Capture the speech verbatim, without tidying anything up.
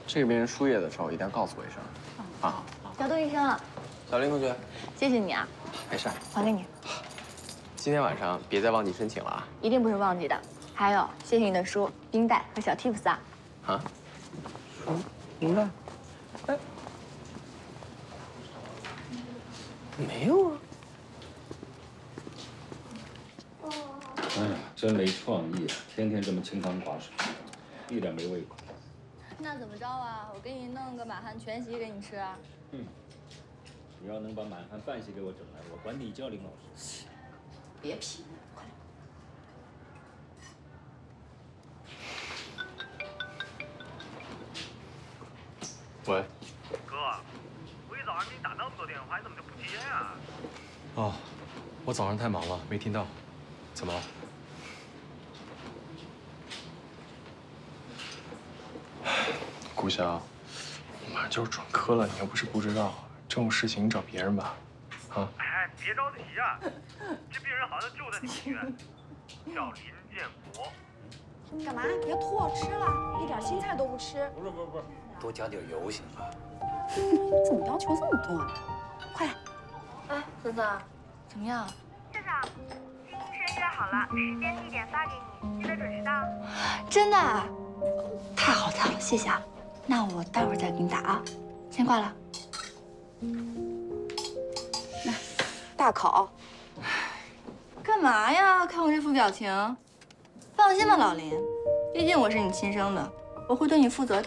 这边输液的时候一定要告诉我一声。啊， 小杜医生， 小林同学， 谢谢你啊， 没事。 还给你。 今天晚上别再忘记申请了啊。 一定不是忘记的。还有，谢谢你的书、冰袋和小 tips 啊。 啊？书、冰袋？哎，没有啊。 哎呀，真没创意啊！天天这么清汤寡水，一点没胃口。 那怎么着啊？我给你弄个满汉全席给你吃啊！ 嗯，你要能把满汉半席给我整来，我管你叫林老师。 别贫了，快点。 喂， 哥，我一早上给你打那么多电话，你怎么就不接呀？ 哦，我早上太忙了，没听到。怎么了？ 顾潇，我马上就要转科了，你又不是不知道，这种事情你找别人吧。啊？ 哎，别着急啊，这病人好像就在你们医院，叫林建国。 干嘛？别吐，吃了，一点青菜都不吃。 不是不是不是， 多加点油行吗？ 你怎么要求这么多啊？快来！ 哎，森森，怎么样？ 院长，今天约好了，时间地点发给你，记得准时到。 真的啊？太好太好，谢谢啊。那我待会儿再给你打啊，先挂了。 来，大考。 干嘛呀？看我这副表情。放心吧，老林，毕竟我是你亲生的，我会对你负责的。